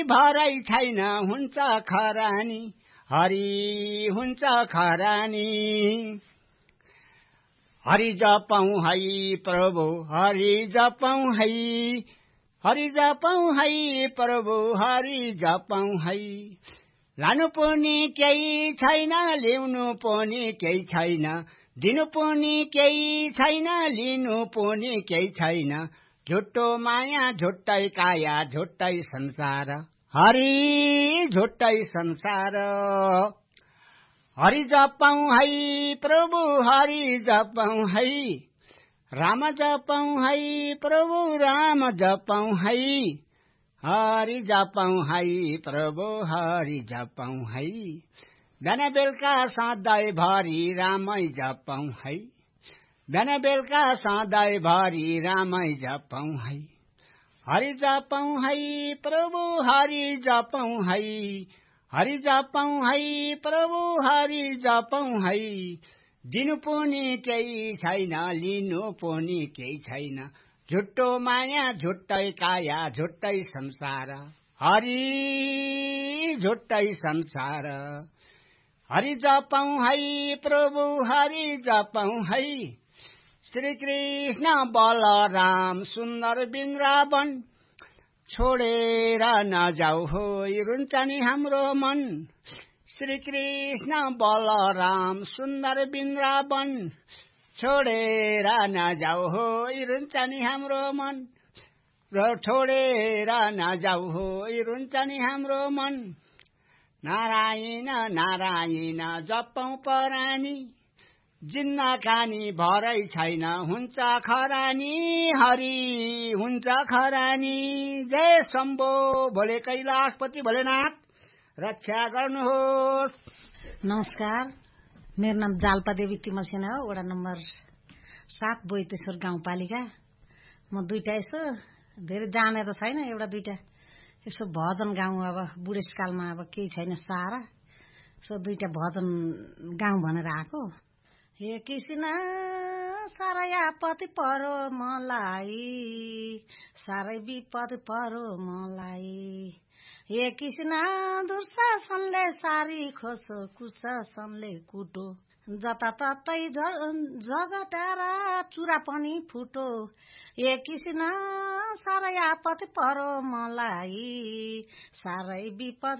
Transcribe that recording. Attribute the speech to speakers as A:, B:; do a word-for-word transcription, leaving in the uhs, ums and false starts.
A: भरै छैन हुन्छ खरानी, हरि हुन्छ खरानी। हरि जपौं है प्रभु, हरि जपौं है, हरि जपौं है प्रभु, हरि जपौं है। लानु पनि केही छैन, ल्याउनु पनि केही छैन, दिनु पनि केही छैन, लिनु पनि केही छैन। झुट्टो माया झुट्टै काया झुट्टै संसार, हरि झुट्टै संसार। हरि जपौं है प्रभु, हरि जपौं है, राम जपौं है प्रभु, राम जपौं है, हरि जपौं है प्रभु, हरि जपौं है। बिहान बेलुका सधैँ भरि रामै जपौं है, बिहान बेलुका सधैँ भरि रामै जपौं है। हरि जपौं है प्रभु, हरि जपौं है, हरि जपौं है प्रभु, हरि जपौं है। दिनु पनि केही छैन, लिनु पनि केही छैन, झुट्टो माया झुट्टै काया झुट्टै संसार, हरि झुट्टै संसार। हरि जपौं है प्रभु, हरि जपौं है। श्री कृष्ण बलराम सुन्दर वृन्दावन, छोडेर नजाऊ हो रुन्छ नि हाम्रो मन। श्री कृष्ण बलराम सुन्दर वृन्दावन, छोडेर नजाऊ हो रुन्छ नि हाम्रो मन, र छोडेर नजाऊ हो रुन्छ नि हाम्रो मन। नारायण नारायण जपौं परानी, जिन्दगानी भरै छैन हुन्छ खरानी, हरि हुन्छ खरानी। जय शम्भो भोले कैलाशपति भोलेनाथ, रक्षा गर्नुहोस्।
B: नमस्कार, मेरो नाम जाल्पा देवी तिमल सेना हो, वडा नम्बर सात बोइतेश्वर गाउँपालिका। म दुईटा यसो धेरै जाने त छैन, एउटा दुईटा यसो भजन गाउँ। अब बुढेसकालमा अब केही छैन सहारा, सो दुईटा भजन गाउँ भनेर आएको। हे कृष्ण साह्रै आपत्ति परो मलाई, साह्रै विपद परो मलाई। हे कृष्ण दुर्शासनले सारी खोसो, कुशासनले कुटो, जताततै झगटाएर चुरा पनि फुटो। हे कृष्ण साह्रै आपत्ति परो मलाई, साह्रै विपद